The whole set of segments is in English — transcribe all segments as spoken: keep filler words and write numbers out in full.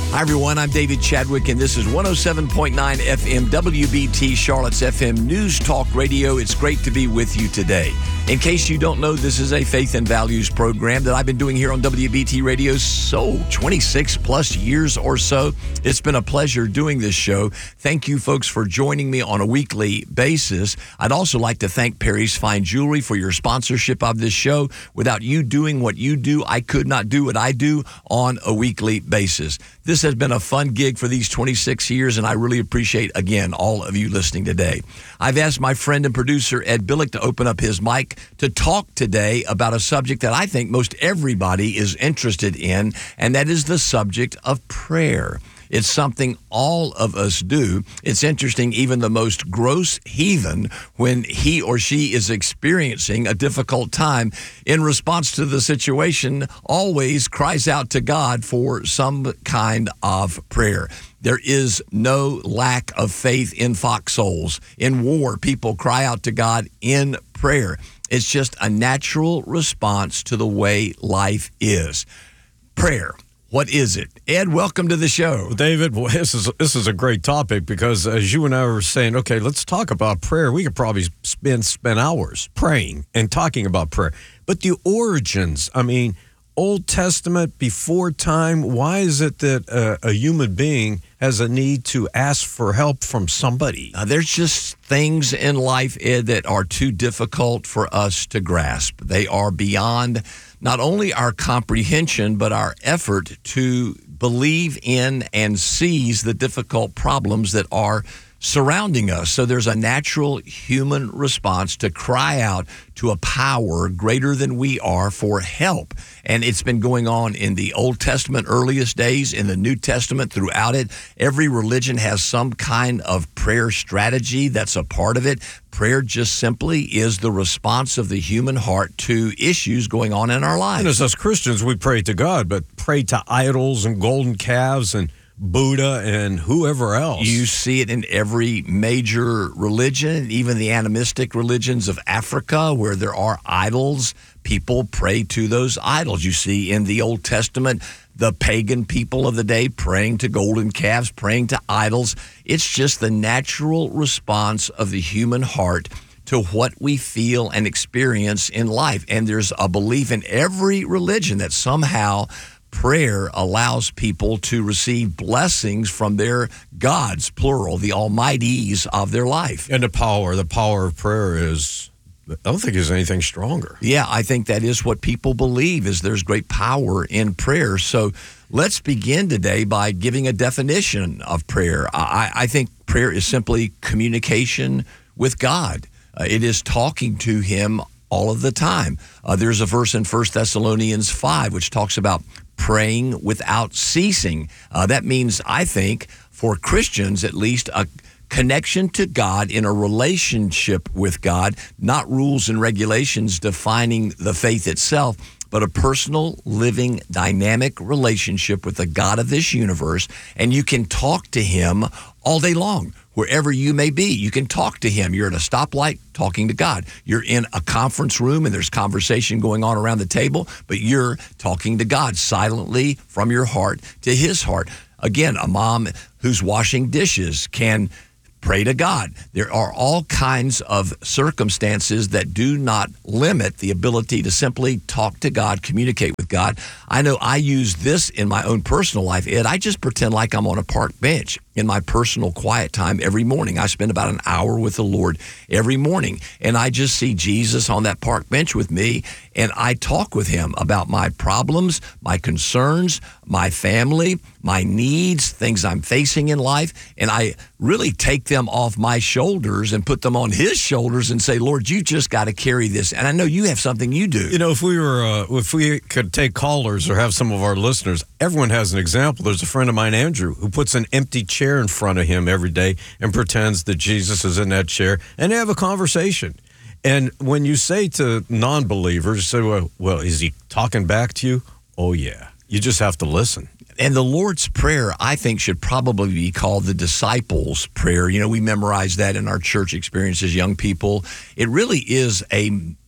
Hi, everyone. I'm David Chadwick, and this is one oh seven point nine F M W B T, Charlotte's F M News Talk Radio. It's great to be with you today. In case you don't know, this is a faith and values program that I've been doing here on W B T Radio so twenty-six plus years or so. It's been a pleasure doing this show. Thank you, folks, for joining me on a weekly basis. I'd also like to thank Perry's Fine Jewelry for your sponsorship of this show. Without you doing what you do, I could not do what I do on a weekly basis. This has been a fun gig for these twenty-six years, and I really appreciate, again, all of you listening today. I've asked my friend and producer, Ed Billick, to open up his mic to talk today about a subject that I think most everybody is interested in, and that is the subject of prayer. It's something all of us do. It's interesting, even the most gross heathen, when he or she is experiencing a difficult time, in response to the situation, always cries out to God for some kind of prayer. There is no lack of faith in foxholes. In war, people cry out to God in prayer. It's just a natural response to the way life is. Prayer. What is it? Ed, welcome to the show. Well, David, well, this is this is a great topic because as you and I were saying, okay, let's talk about prayer. We could probably spend spend hours praying and talking about prayer. But the origins, I mean, Old Testament, before time, why is it that uh, a human being has a need to ask for help from somebody? Uh, there's just things in life, Ed, that are too difficult for us to grasp. They are beyond not only our comprehension, but our effort to believe in and seize the difficult problems that are surrounding us. So there's a natural human response to cry out to a power greater than we are for help. And it's been going on in the Old Testament earliest days, in the New Testament throughout it. Every religion has some kind of prayer strategy that's a part of it. Prayer just simply is the response of the human heart to issues going on in our lives. And as us Christians, we pray to God, but pray to idols and golden calves and Buddha and whoever else. You see it in every major religion, even the animistic religions of Africa, where there are idols. People pray to those idols. You see in the Old Testament, the pagan people of the day praying to golden calves, praying to idols. It's just the natural response of the human heart to what we feel and experience in life. And there's a belief in every religion that somehow prayer allows people to receive blessings from their gods, plural, the almighties of their life. And the power, the power of prayer is, I don't think there's anything stronger. Yeah, I think that is what people believe, is there's great power in prayer. So let's begin today by giving a definition of prayer. I, I think prayer is simply communication with God. Uh, it is talking to him all of the time. Uh, there's a verse in First Thessalonians five which talks about praying without ceasing. Uh, that means, I think, for Christians at least, a connection to God in a relationship with God, not rules and regulations defining the faith itself, but a personal, living, dynamic relationship with the God of this universe. And you can talk to him all day long. Wherever you may be, you can talk to him. You're at a stoplight talking to God. You're in a conference room and there's conversation going on around the table, but you're talking to God silently from your heart to his heart. Again, a mom who's washing dishes can pray to God. There are all kinds of circumstances that do not limit the ability to simply talk to God, communicate with God. I know I use this in my own personal life, Ed. I just pretend like I'm on a park bench in my personal quiet time every morning. I spend about an hour with the Lord every morning, and I just see Jesus on that park bench with me, and I talk with him about my problems, my concerns, my family, my needs, things I'm facing in life, and I really take them off my shoulders and put them on his shoulders and say, Lord, you just got to carry this. And I know you have something you do. You know, if we were, uh, if we could take callers or have some of our listeners, everyone has an example. There's a friend of mine, Andrew, who puts an empty chair in front of him every day and pretends that Jesus is in that chair, and they have a conversation. And when you say to non-believers, say, well, well, is he talking back to you? Oh, yeah. You just have to listen. And the Lord's Prayer, I think, should probably be called the disciples' prayer. You know, we memorize that in our church experience as young people. It really is a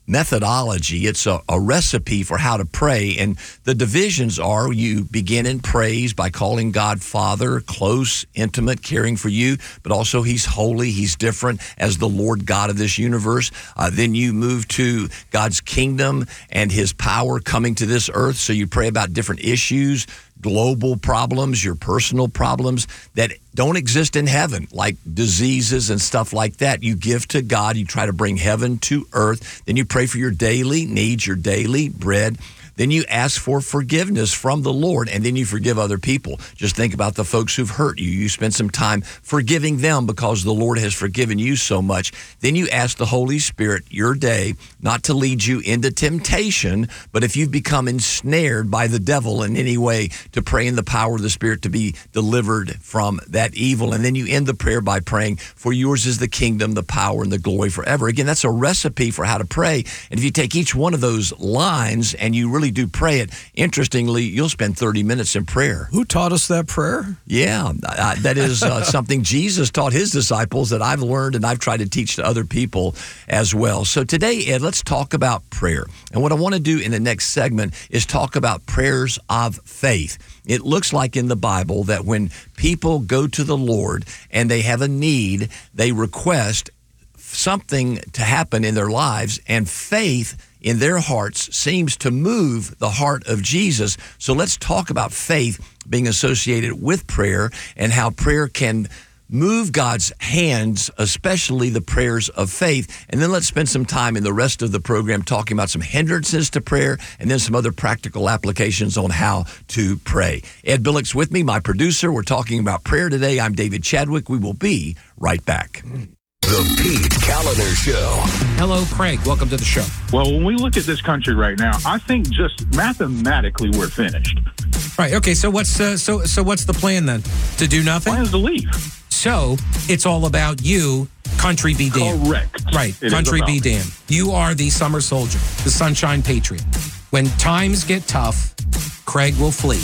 methodology. It's a, a recipe for how to pray. And the divisions are you begin in praise by calling God Father, close, intimate, caring for you, but also he's holy, he's different as the Lord God of this universe. Uh, then you move to God's kingdom and his power coming to this earth. So you pray about different issues, global problems, your personal problems that don't exist in heaven, like diseases and stuff like that. You give to God. You try to bring heaven to earth. Then you pray for your daily needs, your daily bread. Then you ask for forgiveness from the Lord, and then you forgive other people. Just think about the folks who've hurt you. You spend some time forgiving them because the Lord has forgiven you so much. Then you ask the Holy Spirit your day not to lead you into temptation, but if you've become ensnared by the devil in any way, to pray in the power of the Spirit to be delivered from that evil. And then you end the prayer by praying, for yours is the kingdom, the power, and the glory forever. Again, that's a recipe for how to pray. And if you take each one of those lines and you really do pray it, interestingly, you'll spend thirty minutes in prayer. Who taught us that prayer? Yeah, uh, that is uh, something Jesus taught his disciples that I've learned and I've tried to teach to other people as well. So today, Ed, let's talk about prayer. And what I want to do in the next segment is talk about prayers of faith. It looks like in the Bible that when people go to the Lord and they have a need, they request something to happen in their lives, and faith in their hearts seems to move the heart of Jesus. So let's talk about faith being associated with prayer and how prayer can move God's hands, especially the prayers of faith. And then let's spend some time in the rest of the program talking about some hindrances to prayer and then some other practical applications on how to pray. Ed Billick's with me, my producer. We're talking about prayer today. I'm David Chadwick. We will be right back. The Pete Kaliner Show. Hello, Craig. Welcome to the show. Well, when we look at this country right now, I think just mathematically we're finished. Right. Okay. So what's uh, so so what's the plan then? To do nothing? Plan is to leave. So it's all about you. Country be damned. Correct. Right. It Country is about be damned. You are the summer soldier, the sunshine patriot. When times get tough, Craig will flee.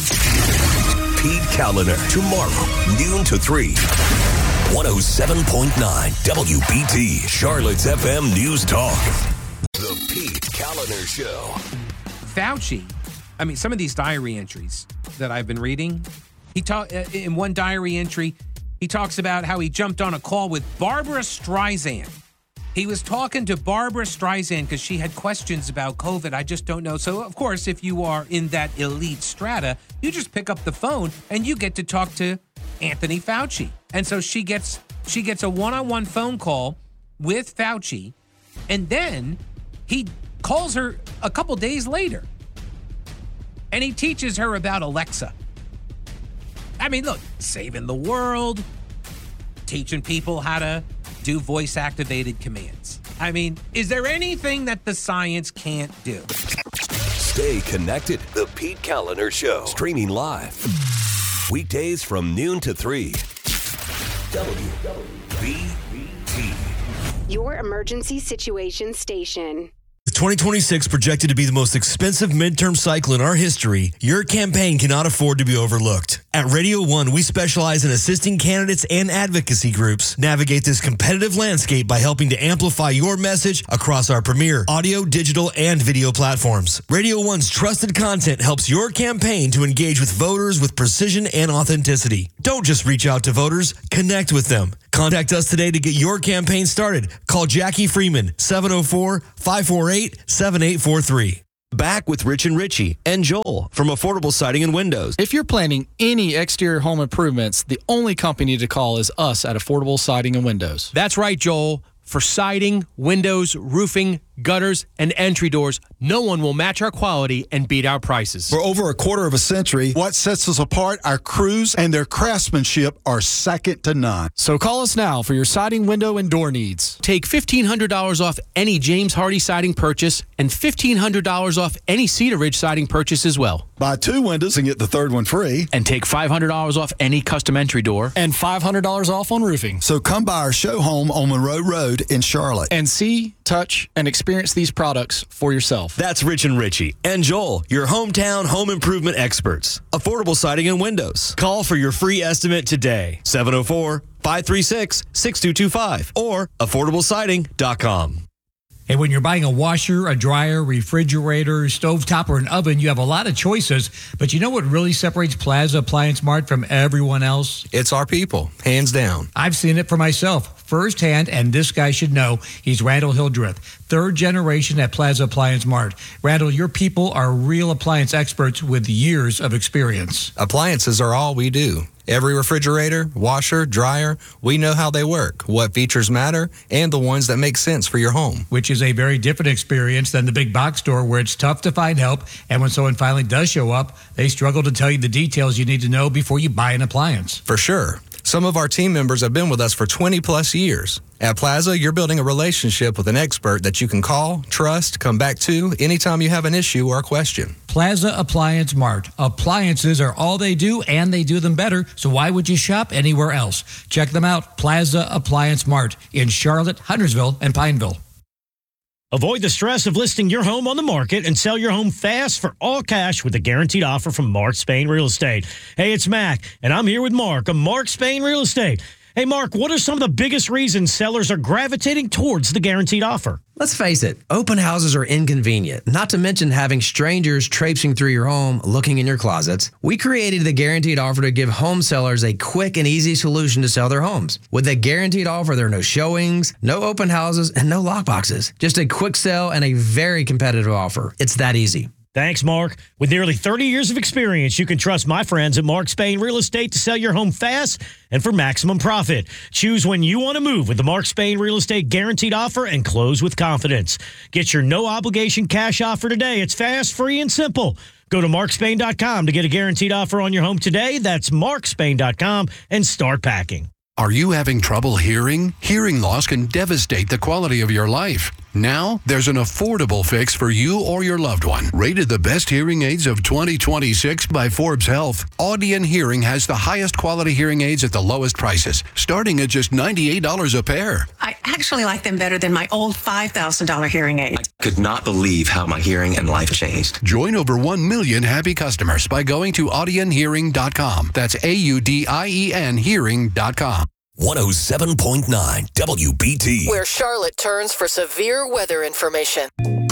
Pete Kaliner, tomorrow, noon to three. one oh seven point nine W B T, Charlotte's F M News Talk. The Pete Kaliner Show. Fauci, I mean, some of these diary entries that I've been reading, he talk in one diary entry, he talks about how he jumped on a call with Barbara Streisand. He was talking to Barbara Streisand because she had questions about COVID. I just don't know. So, of course, if you are in that elite strata, you just pick up the phone and you get to talk to Anthony Fauci. And so she gets she gets a one-on-one phone call with Fauci, and then he calls her a couple days later, and he teaches her about Alexa. I mean, look, saving the world, teaching people how to do voice-activated commands. I mean, is there anything that the science can't do? Stay connected. The Pete Kaliner Show. Streaming live. Weekdays from noon to three. W B T. Your emergency situation station. With twenty twenty-six projected to be the most expensive midterm cycle in our history, your campaign cannot afford to be overlooked. At Radio One, we specialize in assisting candidates and advocacy groups navigate this competitive landscape by helping to amplify your message across our premier audio, digital, and video platforms. Radio One's trusted content helps your campaign to engage with voters with precision and authenticity. Don't just reach out to voters, connect with them. Contact us today to get your campaign started. Call Jackie Freeman, seven oh four, five four eight, seven eight four three. Back with Rich and Richie and Joel from Affordable Siding and Windows. If you're planning any exterior home improvements, the only company to call is us at Affordable Siding and Windows. That's right, Joel. For siding, windows, roofing, gutters, and entry doors, no one will match our quality and beat our prices. For over a quarter of a century, what sets us apart, our crews and their craftsmanship are second to none. So call us now for your siding, window, and door needs. Take fifteen hundred dollars off any James Hardy siding purchase and fifteen hundred dollars off any Cedar Ridge siding purchase as well. Buy two windows and get the third one free. And take five hundred dollars off any custom entry door. And five hundred dollars off on roofing. So come by our show home on Monroe Road in Charlotte. And see, touch, and experience these products for yourself. That's Rich and Richie and Joel, your hometown home improvement experts. Affordable Siding and Windows. Call for your free estimate today. seven oh four, five three six, six two two five or affordable siding dot com. And when you're buying a washer, a dryer, refrigerator, stovetop, or an oven, you have a lot of choices. But you know what really separates Plaza Appliance Mart from everyone else? It's our people, hands down. I've seen it for myself firsthand, and this guy should know. He's Randall Hildreth, third generation at Plaza Appliance Mart. Randall, your people are real appliance experts with years of experience. Appliances are all we do. Every refrigerator, washer, dryer, we know how they work, what features matter, and the ones that make sense for your home. Which is a very different experience than the big box store where it's tough to find help, and when someone finally does show up, they struggle to tell you the details you need to know before you buy an appliance. For sure. Some of our team members have been with us for twenty plus years. At Plaza, you're building a relationship with an expert that you can call, trust, come back to anytime you have an issue or a question. Plaza Appliance Mart. Appliances are all they do, and they do them better, so why would you shop anywhere else? Check them out, Plaza Appliance Mart in Charlotte, Huntersville, and Pineville. Avoid the stress of listing your home on the market and sell your home fast for all cash with a guaranteed offer from Mark Spain Real Estate. Hey, it's Mac, and I'm here with Mark of Mark Spain Real Estate. Hey, Mark, what are some of the biggest reasons sellers are gravitating towards the guaranteed offer? Let's face it, open houses are inconvenient, not to mention having strangers traipsing through your home, looking in your closets. We created the guaranteed offer to give home sellers a quick and easy solution to sell their homes. With the guaranteed offer, there are no showings, no open houses, and no lockboxes. Just a quick sell and a very competitive offer. It's that easy. Thanks, Mark. With nearly thirty years of experience, you can trust my friends at Mark Spain Real Estate to sell your home fast and for maximum profit. Choose when you want to move with the Mark Spain Real Estate Guaranteed Offer and close with confidence. Get your no-obligation cash offer today. It's fast, free, and simple. Go to mark spain dot com to get a guaranteed offer on your home today. That's mark spain dot com and start packing. Are you having trouble hearing? Hearing loss can devastate the quality of your life. Now, there's an affordable fix for you or your loved one. Rated the best hearing aids of twenty twenty-six by Forbes Health, Audion Hearing has the highest quality hearing aids at the lowest prices, starting at just ninety-eight dollars a pair. I actually like them better than my old five thousand dollars hearing aid. I could not believe how my hearing and life changed. Join over one million happy customers by going to audion hearing dot com. That's A U D I E N hearing dot com. one oh seven point nine W B T. Where Charlotte turns for severe weather information.